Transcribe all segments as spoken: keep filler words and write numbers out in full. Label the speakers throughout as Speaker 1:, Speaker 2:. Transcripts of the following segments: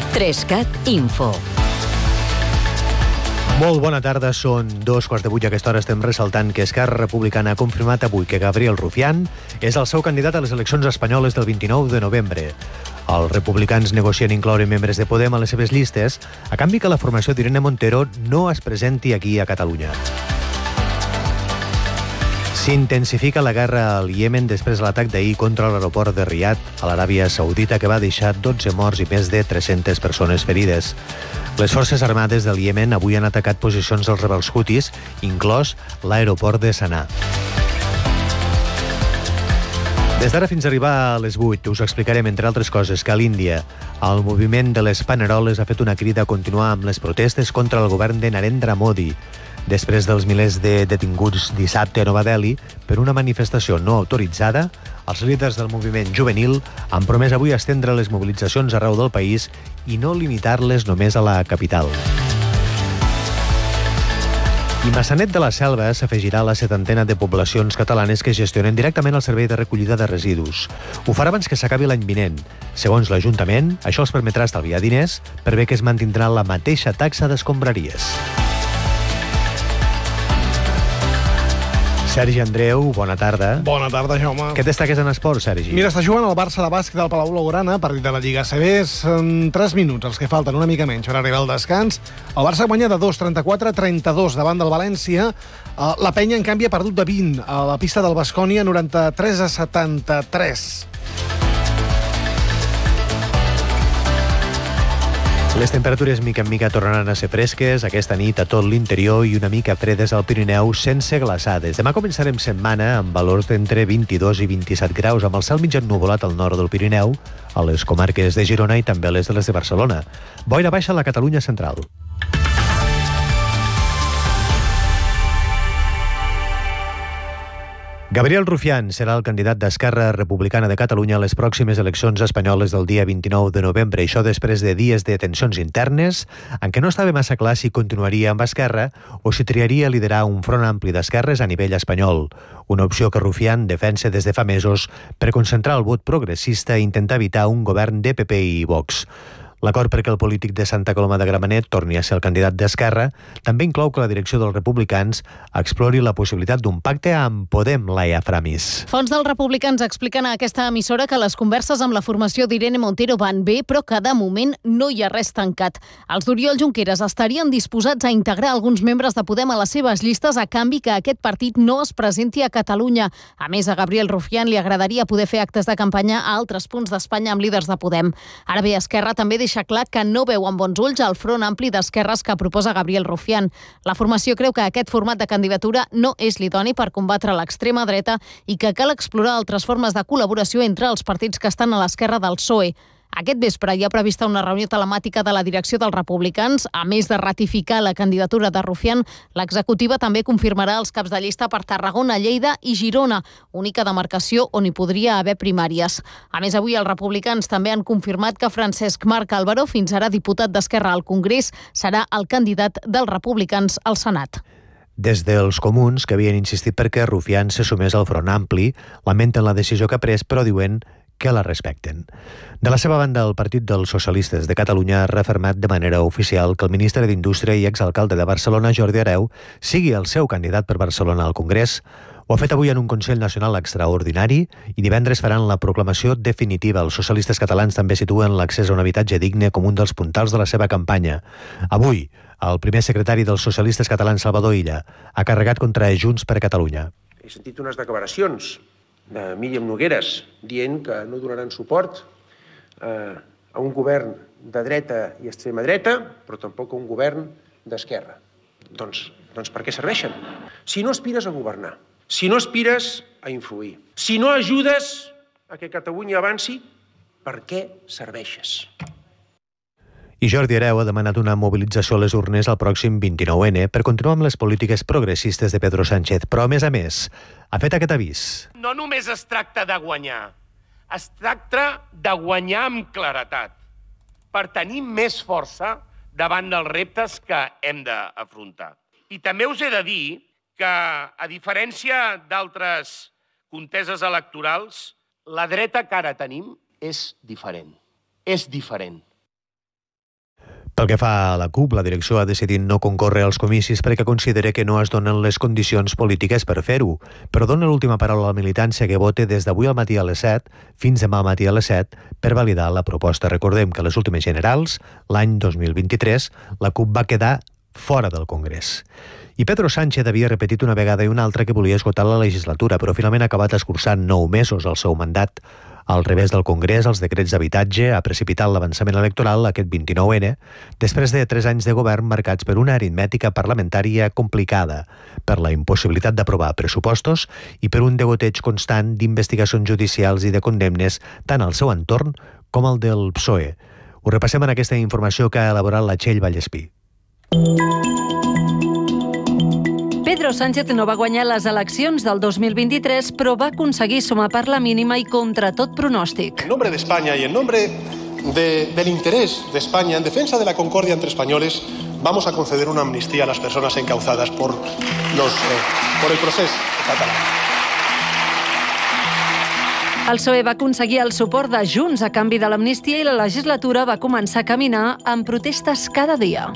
Speaker 1: Trescat Info.
Speaker 2: Molt bona tarda, són dos quarts de vuit. A aquesta hora estem ressaltant que Esquerra Republicana ha confirmat avui que Gabriel Rufián és el seu candidat a les eleccions espanyoles del vint-i-nou de novembre. Els republicans negocien incloure membres de Podem a les seves llistes, a canvi que la formació d'Irene Montero no es presenti aquí a Catalunya. S'intensifica la guerra al Iemen després de l'atac d'ahir contra l'aeroport de Riad, a l'Aràbia Saudita, que va deixar dotze morts i més de tres-centes persones ferides. Les forces armades del Iemen avui han atacat posicions dels rebels hutis, inclòs l'aeroport de Sanà. Des d'ara fins a arribar a les vuit us explicarem, entre altres coses, que a l'Índia el moviment de les Paneroles ha fet una crida a continuar amb les protestes contra el govern de Narendra Modi, després dels milers de detinguts dissabte a Nova Delhi per una manifestació no autoritzada. Els líders del moviment juvenil han promès avui estendre les mobilitzacions arreu del país i no limitar-les només a la capital. I Maçanet de la Selva s'afegirà a la setantena de poblacions catalanes que gestionen directament el servei de recollida de residus. Ho farà abans que s'acabi l'any vinent. Segons l'Ajuntament, això els permetrà estalviar diners per bé que es mantindrà la mateixa taxa d'escombraries. Sergi Andreu, bona tarda.
Speaker 3: Bona tarda, Jaume.
Speaker 2: Què destaques en esport, Sergi?
Speaker 3: Mira, està jugant el Barça de bàsquet del Palau Blaugrana, partit de la Lliga A C B. En tres minuts, els que falten una mica menys per arribar al descans. El Barça guanya de dos trenta-quatre a trenta-dos davant del València. La Penya, en canvi, ha perdut de vint a la pista del Baskonia, noranta-tres a setanta-tres.
Speaker 2: Les temperatures mica en mica tornaran a ser fresques aquesta nit a tot l'interior i una mica fredes al Pirineu sense glaçades. Demà començarem setmana amb valors d'entre vint-i-dos i vint-i-set graus, amb el cel mig ennuvolat al nord del Pirineu, a les comarques de Girona i també a les de les de Barcelona. Boira baixa a la Catalunya central. Gabriel Rufián serà el candidat d'Esquerra Republicana de Catalunya a les pròximes eleccions espanyoles del dia vint-i-nou de novembre. Això després de dies de tensions internes en què no estava massa clar si continuaria amb Esquerra o si triaria liderar un front ampli d'esquerres a nivell espanyol. Una opció que Rufián defensa des de fa mesos per concentrar el vot progressista i intentar evitar un govern de P P i Vox. L'acord perquè el polític de Santa Coloma de Gramenet torni a ser el candidat d'Esquerra també inclou que la direcció dels republicans explori la possibilitat d'un pacte amb Podem, Laia Framis.
Speaker 4: Fons dels republicans expliquen a aquesta emissora que les converses amb la formació d'Irene Montero van bé, però que de moment no hi ha res tancat. Els d'Oriol Junqueras estarien disposats a integrar alguns membres de Podem a les seves llistes a canvi que aquest partit no es presenti a Catalunya. A més, a Gabriel Rufián li agradaria poder fer actes de campanya a altres punts d'Espanya amb líders de Podem. Ara bé, Esquerra també deixa deixa clar que no veu amb bons ulls el front ampli d'esquerres que proposa Gabriel Rufián. La formació creu que aquest format de candidatura no és l'idoni per combatre l'extrema dreta i que cal explorar altres formes de col·laboració entre els partits que estan a l'esquerra del P S O E. Aquest vespre hi ha prevista una reunió telemàtica de la direcció dels republicans. A més de ratificar la candidatura de Rufián, l'executiva també confirmarà els caps de llista per Tarragona, Lleida i Girona, única demarcació on hi podria haver primàries. A més, avui els republicans també han confirmat que Francesc Marc Álvaro, fins ara diputat d'Esquerra al Congrés, serà el candidat dels republicans al Senat.
Speaker 2: Des dels comuns, que havien insistit perquè Rufián se sumés al Front Ampli, lamenten la decisió que ha pres, però diuen que la respecten. De la seva banda, el Partit dels Socialistes de Catalunya ha refermat de manera oficial que el ministre d'Indústria i exalcalde de Barcelona, Jordi Hereu, sigui el seu candidat per Barcelona al Congrés. Ho ha fet avui en un Consell Nacional extraordinari i divendres faran la proclamació definitiva. Els socialistes catalans també situen l'accés a un habitatge digne com un dels puntals de la seva campanya. Avui, el primer secretari dels socialistes catalans, Salvador Illa, ha carregat contra Junts per Catalunya.
Speaker 5: He sentit unes declaracions de Míriam Nogueras dient que no donaran suport eh, a un govern de dreta i extrema dreta, però tampoc a un govern d'esquerra. Doncs, doncs per què serveixen? Si no aspires a governar, si no aspires a influir, si no ajudes a que Catalunya avanci, per què serveixes?
Speaker 2: I Jordi Hereu ha demanat una mobilització a les urnes el pròxim vint-i-nou ene per continuar amb les polítiques progressistes de Pedro Sánchez. Però, a més a més, ha fet aquest avís.
Speaker 6: No només es tracta de guanyar, es tracta de guanyar amb claretat, per tenir més força davant dels reptes que hem d'afrontar. I també us he de dir que, a diferència d'altres conteses electorals, la dreta que ara tenim és diferent. És diferent.
Speaker 2: Pel que fa a la CUP, la direcció ha decidit no concórrer als comicis perquè considera que no es donen les condicions polítiques per fer-ho, però dona l'última paraula a la militància que vote des d'avui al matí a les set fins demà al matí a les set per validar la proposta. Recordem que a les últimes generals, l'any dos mil vint-i-tres, la CUP va quedar fora del Congrés. I Pedro Sánchez havia repetit una vegada i una altra que volia esgotar la legislatura, però finalment ha acabat escurçant nou mesos al seu mandat. Al revés del Congrés, els decrets d'habitatge ha precipitat l'avançament electoral aquest vint-i-nou ene, després de tres anys de govern marcats per una aritmètica parlamentària complicada, per la impossibilitat d'aprovar pressupostos i per un degoteig constant d'investigacions judicials i de condemnes tant al seu entorn com al del P S O E. Ho repassem en aquesta informació que ha elaborat la Txell Vallespí.
Speaker 1: Pedro Sánchez no va guanyar les eleccions del dos mil vint-i-tres, però va aconseguir sumar per la mínima i contra tot pronòstic.
Speaker 7: En nombre de España y en nombre de, del interés de España, en defensa de la concordia entre españoles, vamos a conceder una amnistía a las personas encauzadas por, los, eh, por el proceso catalán.
Speaker 1: El P S O E va aconseguir el suport de Junts a canvi de l'amnistia i la legislatura va començar a caminar amb protestes cada dia.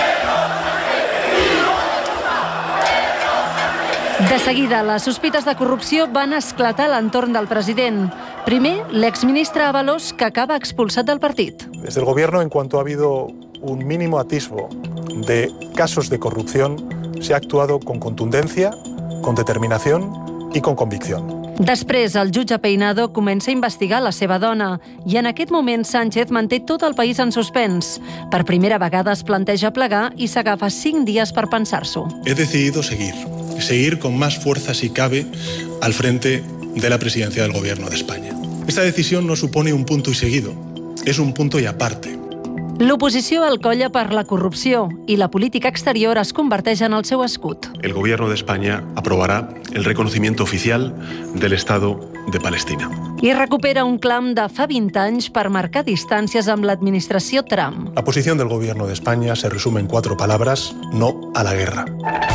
Speaker 1: De seguida, les sospites de corrupció van esclatar a l'entorn del president. Primer, l'exministre Ábalos, que acaba expulsat del partit.
Speaker 8: Desde el gobierno, en cuanto ha habido un mínimo atisbo de casos de corrupción, se ha actuado con contundencia, con determinación y con convicción.
Speaker 1: Després, el jutge Peinado comença a investigar la seva dona i en aquest moment Sánchez manté tot el país en suspens. Per primera vegada es planteja plegar i s'agafa cinc dies per pensar-s'ho.
Speaker 7: He decidido seguir, seguir con más fuerza si cabe al frente de la presidencia del Gobierno de España. Esta decisión no supone un punto y seguido, es un punto y aparte.
Speaker 1: L'oposició el colla per la corrupció i la política exterior es converteix en el seu escut.
Speaker 7: El Gobierno de España aprobará el reconocimiento oficial del Estado de Palestina.
Speaker 1: I recupera un clam de fa vint anys per marcar distàncies amb l'administració Trump.
Speaker 7: La posición del Gobierno de España se resume en cuatro palabras: no a la guerra.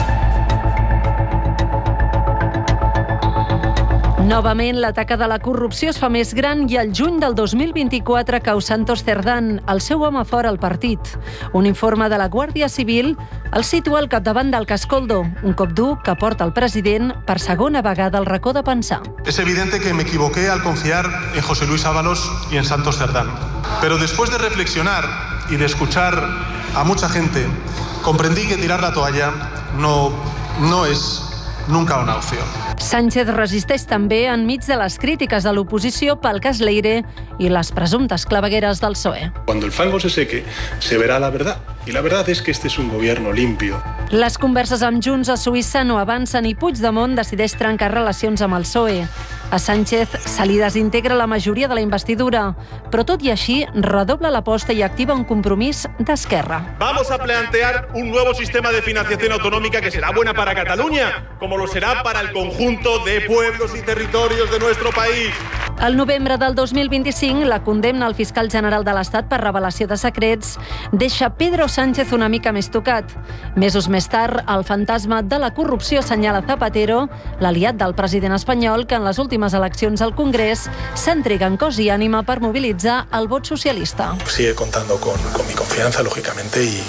Speaker 1: Novament, la taca de la corrupció es fa més gran i el juny del dos mil vint-i-quatre cau Santos Cerdán, el seu home fora al partit. Un informe de la Guàrdia Civil el situa al capdavant del Cascoldo, un cop dur que porta el president per segona vegada al racó de pensar.
Speaker 7: Es evidente que me equivoqué al confiar en José Luis Ábalos y en Santos Cerdán. Pero después de reflexionar y de escuchar a mucha gente, comprendí que tirar la toalla no, no es nunca una opción.
Speaker 1: Sánchez resisteix també enmig de les crítiques de l'oposició pel cas Leire i les presumptes clavegueres del P S O E.
Speaker 7: Cuando el fango se seque, se verá la verdad. Y la verdad es que este es un gobierno limpio.
Speaker 1: Les converses amb Junts a Suïssa no avancen i Puigdemont decideix trencar relacions amb el P S O E. A Sánchez se li desintegra la majoria de la investidura, però tot i així redobla l'aposta i activa un compromís d'Esquerra.
Speaker 9: Vamos a plantear un nuevo sistema de financiación autonómica que será buena para Cataluña, como lo será para el conjunto de pueblos y territorios de nuestro país.
Speaker 1: Al novembre del dos mil vint-i-cinc, la condemna al fiscal general de l'Estat per revelació de secrets deixa Pedro Sánchez una mica més tocat. Mesos més tard, el fantasma de la corrupció assenyala Zapatero, l'aliat del president espanyol, que en les últimes eleccions al Congrés s'entrega en cos i ànima per mobilitzar el vot socialista.
Speaker 7: Sigue contando con, con mi confianza, lógicamente, y,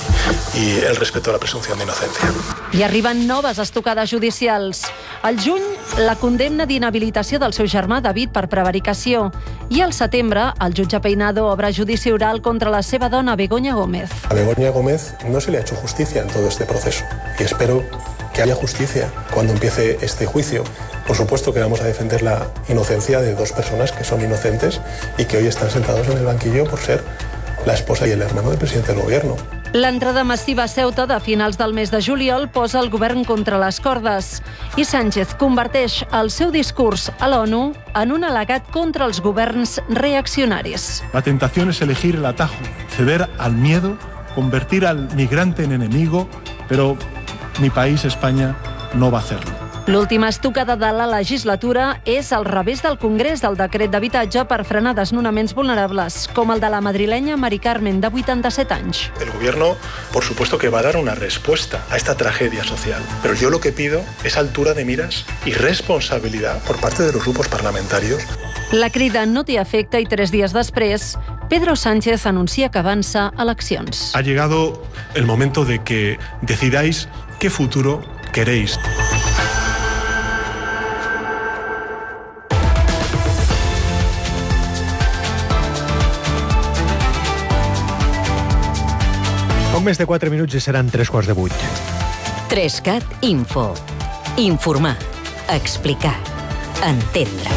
Speaker 7: y el respeto a la presunción de inocencia.
Speaker 1: I arriben noves estocades judicials. Al juny, la condemna d'inhabilitació del seu germà David per prevaricació. I al setembre, el jutge Peinado obre judici oral contra la seva dona Begoña Gómez.
Speaker 7: A Begoña Gómez no se le ha hecho justicia en todo este proceso y espero que haya justicia cuando empiece este juicio. Por supuesto que vamos a defender la inocencia de dos personas que son inocentes y que hoy están sentados en el banquillo por ser la esposa y el hermano del presidente del gobierno.
Speaker 1: L'entrada massiva a Ceuta de finals del mes de juliol posa el govern contra les cordes i Sánchez converteix el seu discurs a l'ONU en un al·legat contra els governs reaccionaris.
Speaker 8: La tentación es elegir el atajo, ceder al miedo, convertir al migrante en enemigo, pero mi país, España, no va a hacerlo.
Speaker 1: L'última estocada de la legislatura és al revés del Congrés del decret d'habitatge per frenar desnonaments vulnerables, com el de la madrilenya Mari Carmen, de vuitanta-set anys.
Speaker 7: El gobierno, por supuesto, que va a dar una respuesta a esta tragedia social. Pero yo lo que pido es altura de miras y responsabilidad por parte de los grupos parlamentarios.
Speaker 1: La crida no té efecte i tres dies després, Pedro Sánchez anuncia que avança eleccions.
Speaker 7: Ha llegado el momento de que decidáis qué futuro queréis.
Speaker 2: Poc més de quatre minuts i seran tres quarts de vuit.
Speaker 10: Trescat Info. Informar. Explicar. Entendre.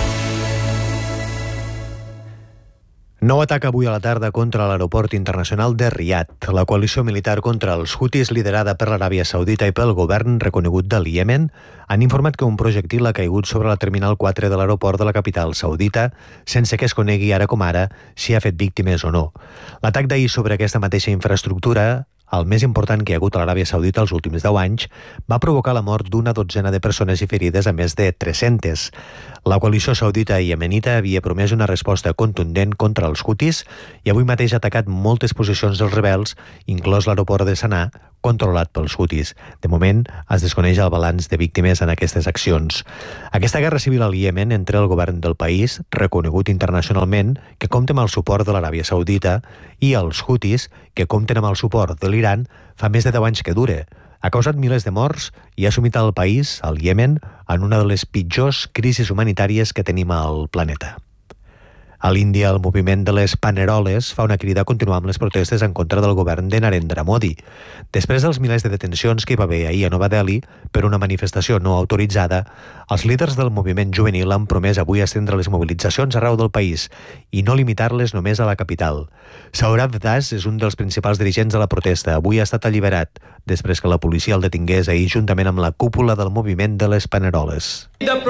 Speaker 2: Nou atac avui a la tarda contra l'aeroport internacional de Riad. La coalició militar contra els Houthis, liderada per l'Aràbia Saudita i pel govern reconegut del Iemen, han informat que un projectil ha caigut sobre la terminal quatre de l'aeroport de la capital saudita, sense que es conegui ara com ara si ha fet víctimes o no. L'atac d'ahir sobre aquesta mateixa infraestructura, el més important que hi ha hagut a l'Aràbia Saudita els últims deu anys, va provocar la mort d'una dotzena de persones i ferides a més de tres-centes. La coalició saudita i iemenita havia promès una resposta contundent contra els Houthis i avui mateix ha atacat moltes posicions dels rebels, inclòs l'aeroport de Sanà, controlat pels Houthis. De moment, es desconeix el balanç de víctimes en aquestes accions. Aquesta guerra civil al Iemen entre el govern del país, reconegut internacionalment, que compta amb el suport de l'Aràbia Saudita, i els Houthis, que compten amb el suport de l'Iran, fa més de deu anys que dure. Ha causat milers de morts i ha sumit el país, el Iemen, en una de les pitjors crisis humanitàries que tenim al planeta. A l'Índia, el moviment de les paneroles fa una crida a continuar amb les protestes en contra del govern de Narendra Modi. Després dels milers de detencions que hi va haver ahir a Nova Delhi per una manifestació no autoritzada, els líders del moviment juvenil han promès avui estendre les mobilitzacions arreu del país i no limitar-les només a la capital. Saurabh Das és un dels principals dirigents de la protesta. Avui ha estat alliberat després que la policia el detingués ahir juntament amb la cúpula del moviment de les paneroles.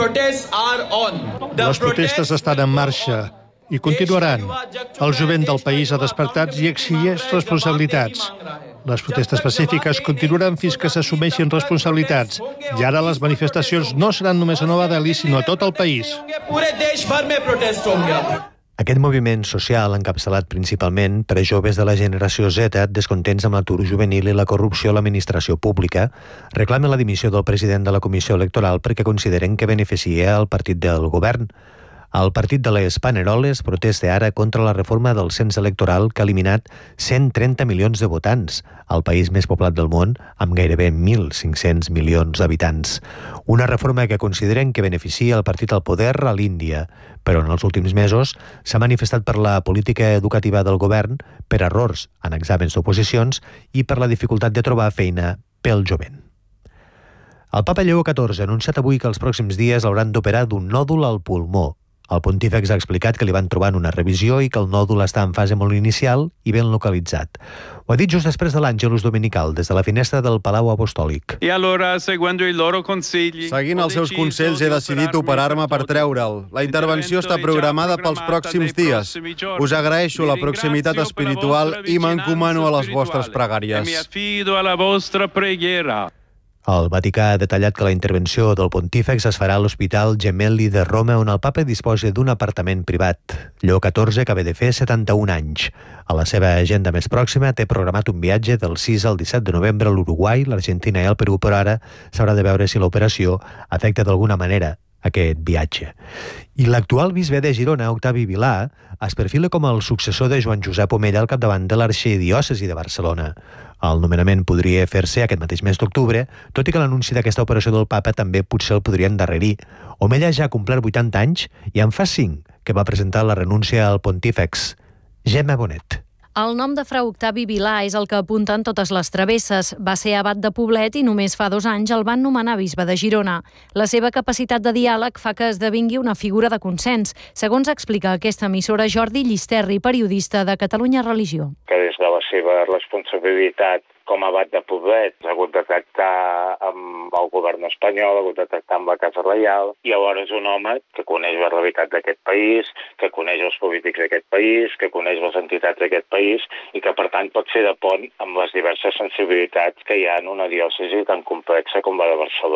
Speaker 11: Les protestes estan en marxa i continuaran. El jovent del país ha despertat i exigeix responsabilitats. Les protestes pacífiques continuaran fins que s'assumeixin responsabilitats. I ara les manifestacions no seran només a Nova Delhi, sinó a tot el país.
Speaker 2: Aquest moviment social, encapçalat principalment per joves de la generació Z, descontents amb l'atur juvenil i la corrupció a l'administració pública, reclamen la dimissió del president de la Comissió Electoral perquè consideren que beneficia el partit del govern. El partit de les Paneroles protesta ara contra la reforma del cens electoral que ha eliminat cent trenta milions de votants, al país més poblat del món, amb gairebé mil cinc-cents milions d'habitants. Una reforma que consideren que beneficia el partit al poder a l'Índia, però en els últims mesos s'ha manifestat per la política educativa del govern, per errors en exàmens d'oposicions i per la dificultat de trobar feina pel jovent. El papa Lleó catorze ha anunciat avui que els pròxims dies hauran d'operar d'un nòdul al pulmó. El pontífex ha explicat que li van trobar en una revisió i que el nòdul està en fase molt inicial i ben localitzat. Ho ha dit just després de l'Àngelus Dominical, des de la finestra del Palau Apostòlic.
Speaker 12: Seguint els seus consells, he decidit operar-me per treure'l. La intervenció està programada pels pròxims dies. Us agraeixo la proximitat espiritual i m'encomano a les vostres pregàries.
Speaker 2: El Vaticà ha detallat que la intervenció del pontífex es farà a l'Hospital Gemelli de Roma, on el papa disposa d'un apartament privat. Lleó catorze acaba de fer setanta-un anys. A la seva agenda més pròxima té programat un viatge del sis al disset de novembre a l'Uruguai, l'Argentina i el Perú, però ara s'haurà de veure si l'operació afecta d'alguna manera aquest viatge. I l'actual bisbe de Girona, Octavi Vilà, es perfila com el successor de Joan Josep Omella al capdavant de l'arxidiòcesi de Barcelona. El nomenament podria fer-se aquest mateix mes d'octubre, tot i que l'anunci d'aquesta operació del papa també potser el podria endarrerir. Omella ja ha complert vuitanta anys i en fa cinc que va presentar la renúncia al pontífex. Gemma Bonet.
Speaker 4: El nom de Fra Octavi Vilà és el que apunten totes les travesses. Va ser abat de Poblet i només fa dos anys el van nomenar bisbe de Girona. La seva capacitat de diàleg fa que esdevingui una figura de consens, segons explica aquesta emissora Jordi Llisterri, periodista de Catalunya Religió.
Speaker 13: Que des de la seva responsabilitat com a abat de Poblet, ha hagut de tractar amb el govern espanyol, ha hagut de tractar amb la Casa Reial, i alhora és un home que coneix la realitat d'aquest país, que coneix els polítics d'aquest país, que coneix les entitats d'aquest país, i que per tant pot ser de pont amb les diverses sensibilitats que hi ha en una diòcesi tan complexa com la de Barcelona.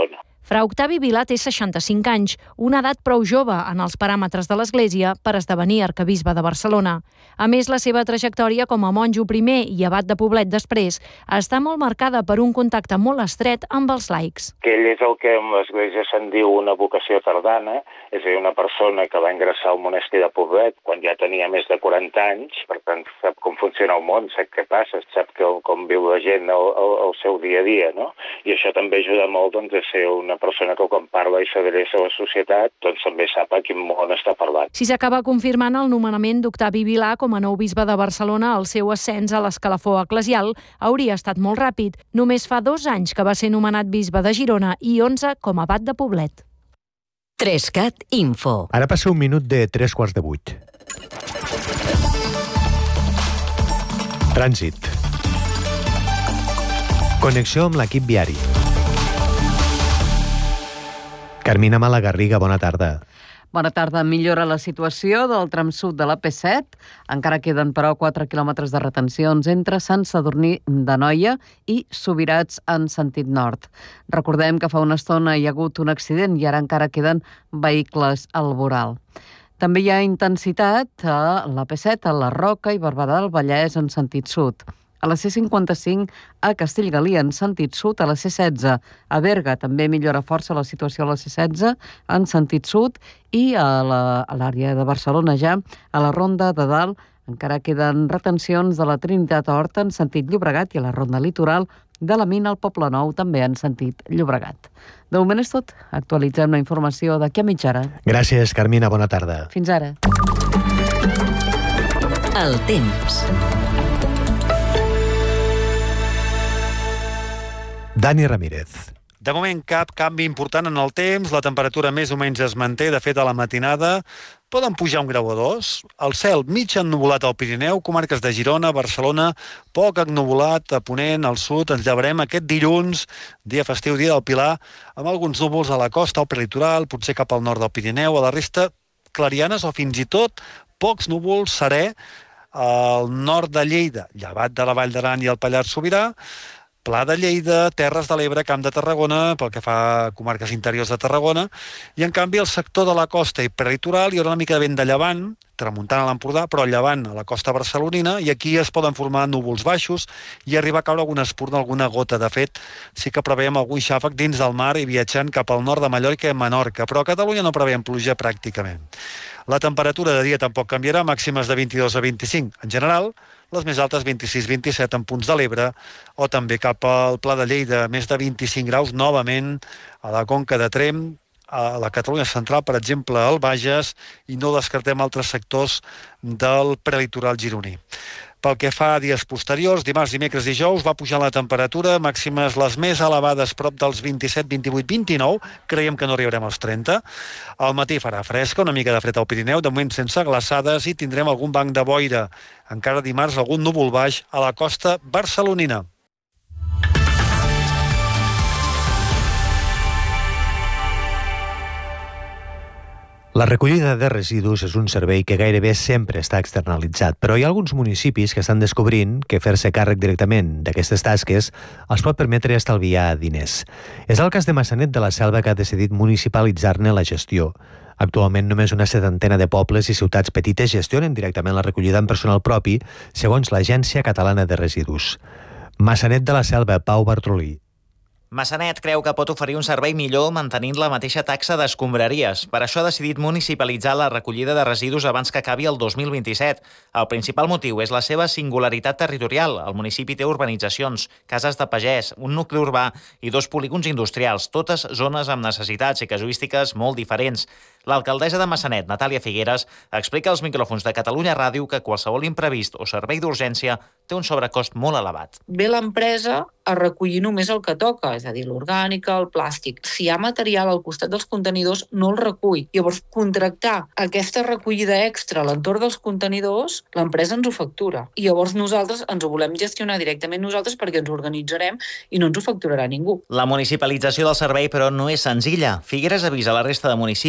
Speaker 14: Fra Octavi Vilà té seixanta-cinc anys, una edat prou jove en els paràmetres de l'Església per esdevenir arquebisbe de Barcelona. A més, la seva trajectòria com a monjo primer i abat de Poblet després està molt marcada per un contacte molt estret amb els laics.
Speaker 13: Que ell és el que en l'Església se'n diu una vocació tardana, és a dir, una persona que va ingressar al monestir de Poblet quan ja tenia més de quaranta anys, per tant sap com funciona el món, sap què passa, sap que, com viu la gent el, el, el seu dia a dia, no? I això també ajuda molt doncs, a ser una persona que quan parla i s'adreça a la societat doncs també sap a quin món està parlant.
Speaker 14: Si s'acaba confirmant el nomenament d'Octavi Vilà com a nou bisbe de Barcelona, el seu ascens a l'escalafó eclesial hauria estat molt ràpid. Només fa dos anys que va ser nomenat bisbe de Girona i onze com a abat de Poblet.
Speaker 10: Trescat Info.
Speaker 2: Ara passa un minut de tres quarts de vuit. Trànsit. Connexió amb l'equip viari. Carmina Malagarriga, bona tarda.
Speaker 15: Bona tarda. Millora la situació del tram sud de la P set. Encara queden, però, quatre quilòmetres de retencions entre Sant Sadurní d'Anoia i Subirats en sentit nord. Recordem que fa una estona hi ha hagut un accident i ara encara queden vehicles al voral. També hi ha intensitat a la P set, a la Roca i Barberà del Vallès en sentit sud. A la C cinquanta-cinc a Castellgalí en sentit sud, a la C setze a Berga també millora força la situació a la C setze en sentit sud i a l'àrea de Barcelona ja, a la Ronda de Dalt encara queden retencions de la Trinitat a Horta en sentit Llobregat i a la Ronda Litoral de la Mina al Poble Nou també en sentit Llobregat. De moment és tot. Actualitzem la informació d'aquí a mitja hora.
Speaker 2: Gràcies, Carmina. Bona tarda.
Speaker 15: Fins ara.
Speaker 10: El temps.
Speaker 2: Dani Ramírez.
Speaker 16: De moment, cap canvi important en el temps. La temperatura més o menys es manté. De fet, a la matinada poden pujar un grau o dos. El cel mig ennuvolat al Pirineu, comarques de Girona, Barcelona, poc ennuvolat a Ponent, al sud. Ens llevarem aquest dilluns, dia festiu, dia del Pilar, amb alguns núvols a la costa, al prelitoral, potser cap al nord del Pirineu, a la resta clarianes o fins i tot pocs núvols, serè al nord de Lleida, llevat de la Vall d'Aran i el Pallars Sobirà, Pla de Lleida, Terres de l'Ebre, Camp de Tarragona, pel que fa a comarques interiors de Tarragona, i en canvi el sector de la costa i prelitoral hi haurà una mica de vent de llevant, tramuntant a l'Empordà, però llevant a la costa barcelonina, i aquí es poden formar núvols baixos i arribar a caure alguna espurna, alguna gota. De fet, sí que preveiem algun xàfec dins del mar i viatjant cap al nord de Mallorca i Menorca, però a Catalunya no preveiem pluja pràcticament. La temperatura de dia tampoc canviarà, màximes de vint-i-dos a vint-i-cinc. En general, les més altes vint-i-sis vint-i-set en punts de l'Ebre o també cap al Pla de Lleida, més de vint-i-cinc graus novament a la Conca de Tremp, a la Catalunya central, per exemple, al Bages, i no descartem altres sectors del prelitoral gironí. Pel que fa a dies posteriors, dimarts, dimecres i dijous, va pujar la temperatura, màximes les més elevades prop dels vint-i-set, vint-i-vuit, vint-i-nou, creiem que no arribarem als trenta. Al matí farà fresca, una mica de fred al Pirineu, de moment sense glaçades, i tindrem algun banc de boira. Encara dimarts algun núvol baix a la costa barcelonina.
Speaker 2: La recollida de residus és un servei que gairebé sempre està externalitzat, però hi ha alguns municipis que estan descobrint que fer-se càrrec directament d'aquestes tasques els pot permetre estalviar diners. És el cas de Massanet de la Selva, que ha decidit municipalitzar-ne la gestió. Actualment només una setantena de pobles i ciutats petites gestionen directament la recollida en personal propi, segons l'Agència Catalana de Residus. Massanet de la Selva, Pau Bartrolí.
Speaker 17: Massanet creu que pot oferir un servei millor mantenint la mateixa taxa d'escombraries. Per això ha decidit municipalitzar la recollida de residus abans que acabi el dos mil vint-i-set. El principal motiu és la seva singularitat territorial. El municipi té urbanitzacions, cases de pagès, un nucli urbà i dos polígons industrials, totes zones amb necessitats i casuístiques molt diferents. L'alcaldessa de Massanet, Natàlia Figueres, explica als micròfons de Catalunya Ràdio que qualsevol imprevist o servei d'urgència té un sobrecost molt elevat.
Speaker 18: Ve l'empresa a recollir només el que toca, és a dir, l'orgànica, el plàstic. Si hi ha material al costat dels contenidors, no el recull. Llavors, contractar aquesta recollida extra a l'entorn dels contenidors, l'empresa ens ho factura. I llavors nosaltres ens ho volem gestionar directament nosaltres perquè ens organitzarem i no ens ho facturarà ningú.
Speaker 17: La municipalització del servei, però, no és senzilla. Figueres avisa a la resta de municipis que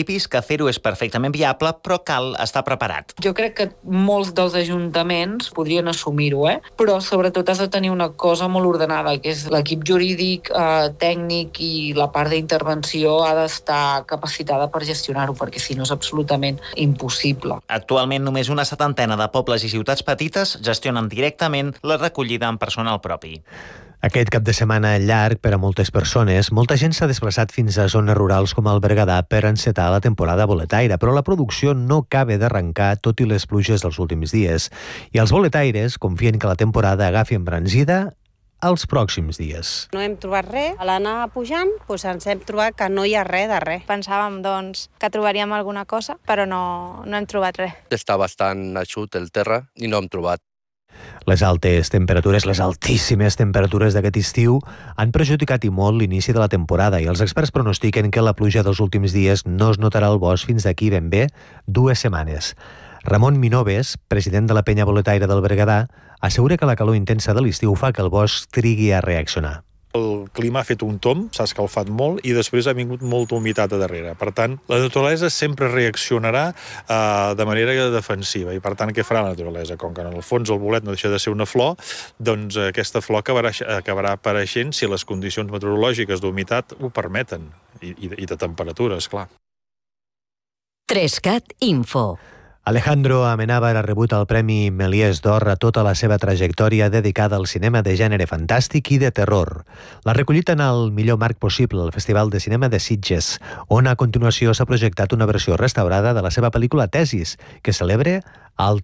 Speaker 17: fer-ho és perfectament viable, però cal estar preparat.
Speaker 18: Jo crec que molts dels ajuntaments podrien assumir-ho, eh? Però sobretot has de tenir una cosa molt ordenada, que és l'equip jurídic, eh, tècnic i la part d'intervenció ha d'estar capacitada per gestionar-ho, perquè si no és absolutament impossible.
Speaker 17: Actualment només una setantena de pobles i ciutats petites gestionen directament la recollida en personal propi.
Speaker 2: Aquest cap de setmana llarg per a moltes persones, molta gent s'ha desplaçat fins a zones rurals com el Berguedà per encetar la temporada boletaire, però la producció no acaba d'arrencar tot i les pluges dels últims dies. I els boletaires confien que la temporada agafi embranzida els pròxims dies.
Speaker 19: No hem trobat res. A l'anar pujant doncs ens hem trobat que no hi ha res de res.
Speaker 20: Pensàvem doncs, que trobaríem alguna cosa, però no, no hem trobat res.
Speaker 21: Està bastant eixut el terra i no hem trobat.
Speaker 2: Les altes temperatures, les altíssimes temperatures d'aquest estiu han perjudicat i molt l'inici de la temporada i els experts pronostiquen que la pluja dels últims dies no es notarà al bosc fins d'aquí ben bé dues setmanes. Ramon Minoves, president de la penya boletaire del Berguedà, assegura que la calor intensa de l'estiu fa que el bosc trigui a reaccionar.
Speaker 8: El clima ha fet un tomb, s'ha escalfat molt i després ha vingut molta humitat a darrere. Per tant, la naturalesa sempre reaccionarà eh, de manera defensiva i per tant què farà la naturalesa? Com que en el fons el bolet no deixa de ser una flor, doncs aquesta flor acabarà, acabarà apareixent si les condicions meteorològiques d'humitat ho permeten i, i, i de temperatura, esclar.
Speaker 10: Trescat Info.
Speaker 2: Alejandro Amenábar ha rebut el Premi Méliès d'Or a tota la seva trajectòria dedicada al cinema de gènere fantàstic i de terror. L'ha recollit en el millor marc possible al Festival de Cinema de Sitges, on a continuació s'ha projectat una versió restaurada de la seva pel·lícula Tesis, que celebra el